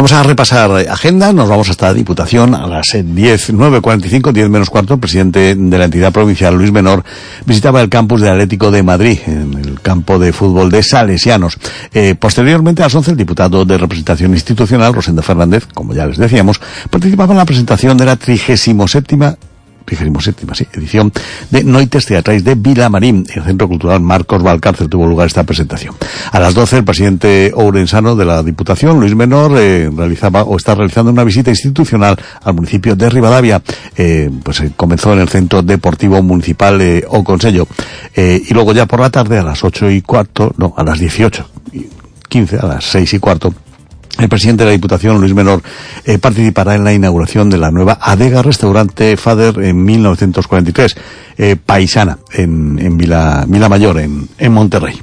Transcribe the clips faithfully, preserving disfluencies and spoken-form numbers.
Vamos a repasar agenda, nos vamos hasta la Diputación a las diez, nueve cuarenta y cinco, diez menos cuarto. El presidente de la entidad provincial, Luis Menor, visitaba el campus del Atlético de Madrid, en el campo de fútbol de Salesianos. Eh, posteriormente, a las once, el diputado de representación institucional, Rosendo Fernández, como ya les decíamos, participaba en la presentación de la trigésimo séptima trigésima séptima, sí, edición de Noites Teatrais de Vilamarín. En el Centro Cultural Marcos Valcárcel tuvo lugar esta presentación. A las doce, el presidente ourensano de la Diputación, Luis Menor, eh, realizaba o está realizando una visita institucional al municipio de Ribadavia. Eh, pues eh, comenzó en el Centro Deportivo Municipal eh, O Consello. Eh, y luego ya por la tarde, a las ocho y cuarto, no, a las dieciocho y quince, a las seis y cuarto, el presidente de la Diputación, Luis Menor, eh, participará en la inauguración de la nueva Adega Restaurante Fader en mil novecientos cuarenta y tres, eh, paisana, en, en Vila, Vila Mayor, en, en Monterrey.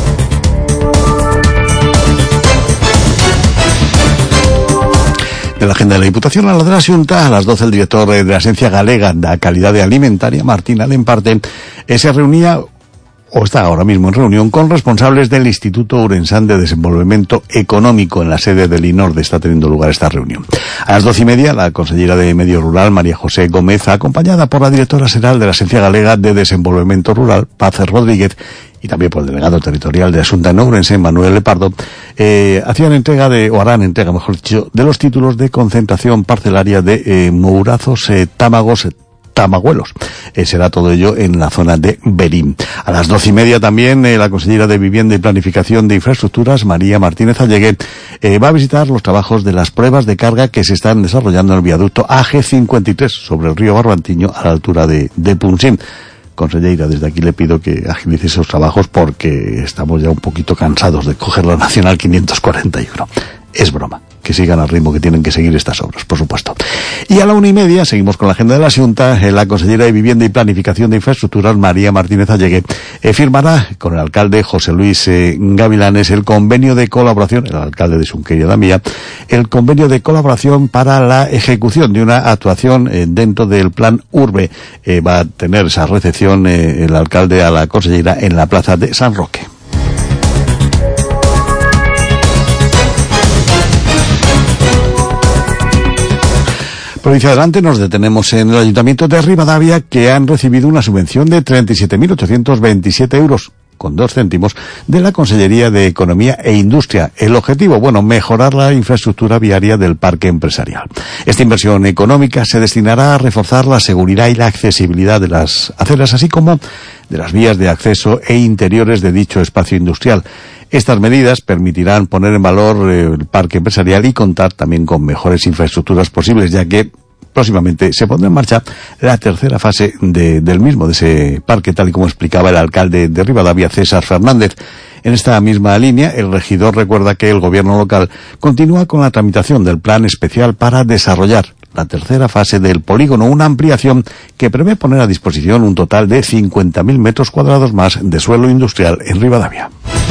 De la agenda de la Diputación a la de la Xunta, a las doce, el director de la Agencia Galega de Calidad Alimentaria, Martín Alemparte, eh, se reunía o está ahora mismo en reunión con responsables del Instituto Ourensán de Desenvolvimiento Económico. En la sede del INORDE está teniendo lugar esta reunión. A las doce y media, la consellera de Medio Rural, María José Gómez, acompañada por la directora general de la Agencia Galega de Desenvolvimiento Rural, Paz Rodríguez, y también por el delegado territorial de la Xunta en Ourense, Manuel Lepardo, eh, hacían entrega de, o harán entrega, mejor dicho, de los títulos de concentración parcelaria de eh, Mourazos, eh, Támagos, Tamagüelos. Eh, será todo ello en la zona de Berín. A las doce y media también eh, la consellera de Vivienda y Planificación de Infraestructuras, María Martínez Allegué, eh, va a visitar los trabajos de las pruebas de carga que se están desarrollando en el viaducto A G cincuenta y tres sobre el río Barbantiño a la altura de, de Punxín. Consellera, desde aquí le pido que agilice esos trabajos porque estamos ya un poquito cansados de coger la Nacional quinientos cuarenta y uno. Es broma. Que sigan al ritmo que tienen que seguir estas obras, por supuesto. Y a la una y media seguimos con la agenda de la Xunta. La consellera de Vivienda y Planificación de Infraestructuras, María Martínez Allegué, eh, firmará con el alcalde José Luis eh, Gavilanes el convenio de colaboración, el alcalde de Xunqueira da Mía, el convenio de colaboración para la ejecución de una actuación eh, dentro del plan Urbe. Eh, va a tener esa recepción eh, el alcalde a la consellera en la plaza de San Roque. Provincia de Adelante, nos detenemos en el Ayuntamiento de Ribadavia, que han recibido una subvención de treinta y siete mil ochocientos veintisiete euros con dos céntimos de la Consellería de Economía e Industria. El objetivo, bueno, mejorar la infraestructura viaria del parque empresarial. Esta inversión económica se destinará a reforzar la seguridad y la accesibilidad de las aceras, así como de las vías de acceso e interiores de dicho espacio industrial. Estas medidas permitirán poner en valor eh, el parque empresarial y contar también con mejores infraestructuras posibles, ya que próximamente se pondrá en marcha la tercera fase de, del mismo, de ese parque, tal y como explicaba el alcalde de Ribadavia, César Fernández. En esta misma línea, el regidor recuerda que el gobierno local continúa con la tramitación del plan especial para desarrollar la tercera fase del polígono, una ampliación que prevé poner a disposición un total de cincuenta mil metros cuadrados más de suelo industrial en Ribadavia.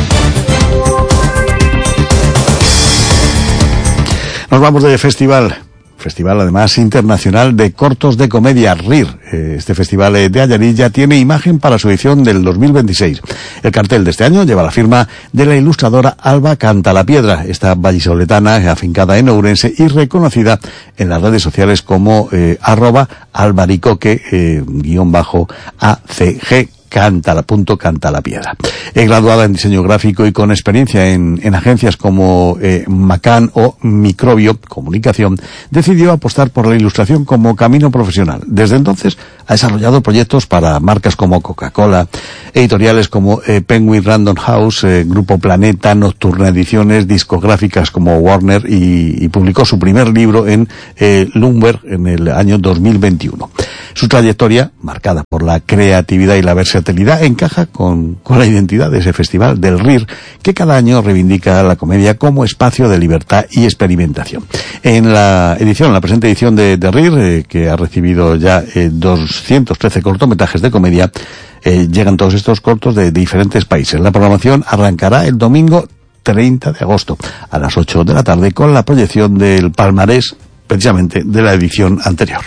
Nos vamos de festival. Festival, además, internacional de cortos de comedia, R I R. Este festival de Allariz ya tiene imagen para su edición del dos mil veintiséis. El cartel de este año lleva la firma de la ilustradora Alba Cantalapiedra, esta vallisoletana afincada en Ourense y reconocida en las redes sociales como eh, arroba albaricoque eh, guión bajo A C G. Canta, punto canta la piedra. Es graduada en diseño gráfico y con experiencia en, en agencias como eh, Macan o Microbio Comunicación, decidió apostar por la ilustración como camino profesional. Desde entonces ha desarrollado proyectos para marcas como Coca-Cola, editoriales como eh, Penguin Random House, eh, Grupo Planeta, Nocturna Ediciones, discográficas como Warner y, y publicó su primer libro en eh, Lumber en el año dos mil veintiuno. Su trayectoria, marcada por la creatividad y la versatilidad, encaja con, con la identidad de ese festival del R I R, que cada año reivindica la comedia como espacio de libertad y experimentación. En la edición, en la presente edición de, de R I R, eh, que ha recibido ya eh, doscientos trece cortometrajes de comedia, eh, llegan todos estos cortos de, de diferentes países. La programación arrancará el domingo treinta de agosto a las ocho de la tarde con la proyección del palmarés, precisamente, de la edición anterior.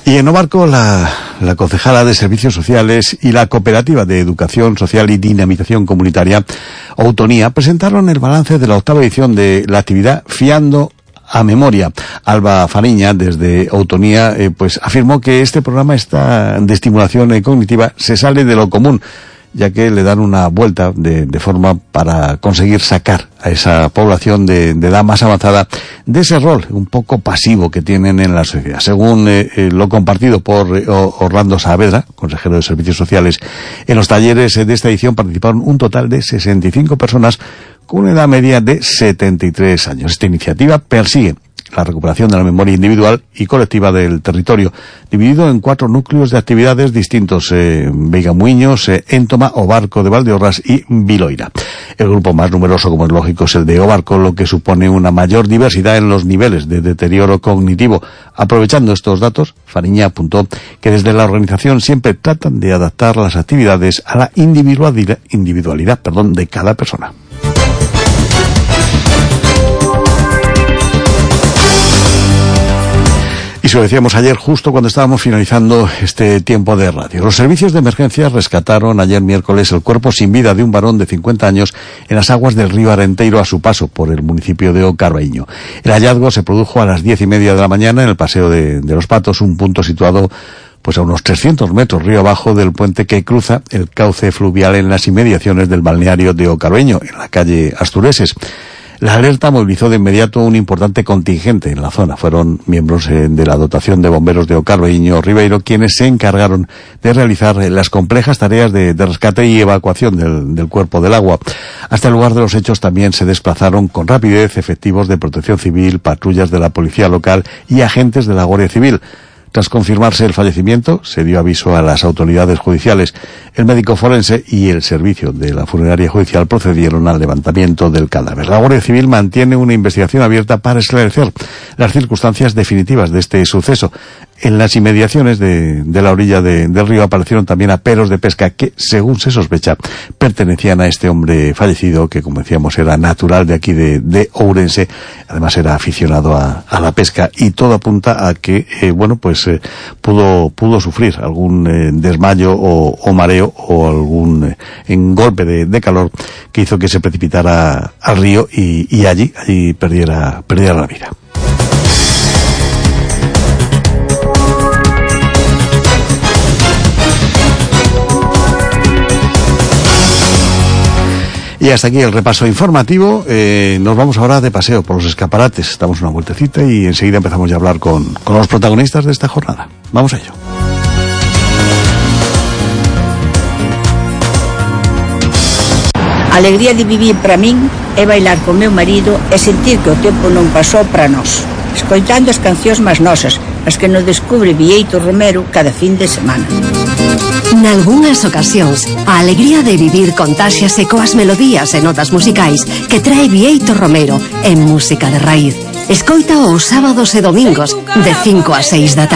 Y en Obarco, la, la concejala de Servicios Sociales y la Cooperativa de Educación Social y Dinamización Comunitaria, Outonía, presentaron el balance de la octava edición de la actividad Fiando a Memoria. Alba Fariña, desde Outonía, eh, pues afirmó que este programa esta de estimulación eh, cognitiva se sale de lo común, ya que le dan una vuelta de, de forma para conseguir sacar a esa población de, de edad más avanzada de ese rol un poco pasivo que tienen en la sociedad. Según eh, eh, lo compartido por eh, Orlando Saavedra, consejero de Servicios Sociales, en los talleres eh, de esta edición participaron un total de sesenta y cinco personas con una edad media de setenta y tres años. Esta iniciativa persigue la recuperación de la memoria individual y colectiva del territorio, dividido en cuatro núcleos de actividades distintos: eh, Veigamuiños, eh, Éntoma, Obarco de Valdeorras y Viloira. El grupo más numeroso, como es lógico, es el de Obarco, lo que supone una mayor diversidad en los niveles de deterioro cognitivo. Aprovechando estos datos, Fariña apuntó que desde la organización siempre tratan de adaptar las actividades a la individualidad, individualidad perdón, de cada persona. Y se lo decíamos ayer, justo cuando estábamos finalizando este tiempo de radio. Los servicios de emergencia rescataron ayer miércoles el cuerpo sin vida de un varón de cincuenta años en las aguas del río Arenteiro a su paso por el municipio de Ocarbaíño. El hallazgo se produjo a las diez y media de la mañana en el Paseo de, de los Patos, un punto situado pues a unos trescientos metros río abajo del puente que cruza el cauce fluvial en las inmediaciones del balneario de Ocarbaíño, en la calle Astureses. La alerta movilizó de inmediato un importante contingente en la zona. Fueron miembros eh, de la dotación de bomberos de Ocarbaíño Ribeiro quienes se encargaron de realizar eh, las complejas tareas de, de rescate y evacuación del, del cuerpo del agua. Hasta el lugar de los hechos también se desplazaron con rapidez efectivos de Protección Civil, patrullas de la policía local y agentes de la Guardia Civil. Tras confirmarse el fallecimiento, se dio aviso a las autoridades judiciales. El médico forense y el servicio de la funeraria judicial procedieron al levantamiento del cadáver. La Guardia Civil mantiene una investigación abierta para esclarecer las circunstancias definitivas de este suceso. En las inmediaciones de, de la orilla de, del río aparecieron también aperos de pesca que, según se sospecha, pertenecían a este hombre fallecido, que, como decíamos, era natural de aquí de, de Ourense. Además era aficionado a, a la pesca, y todo apunta a que, eh, bueno, pues eh, pudo pudo sufrir algún eh, desmayo o, o mareo o algún eh, en golpe de, de calor que hizo que se precipitara al río y, y allí allí perdiera perdiera la vida. Y hasta aquí el repaso informativo. Eh, nos vamos ahora de paseo por los escaparates. Damos una vueltecita y enseguida empezamos ya a hablar con, con los protagonistas de esta jornada. Vamos a ello. A alegría de vivir para min é bailar con meu marido e sentir que o tempo non pasou para nós, escoitando as cancións máis nosas, as que nos descubre Bieito Romero cada fin de semana. Nalgúnas ocasións, a alegría de vivir contáxiase coas melodías e notas musicais que trae Bieito Romero en Música de Raíz. Escoita os sábados e domingos de cinco a seis da tarde.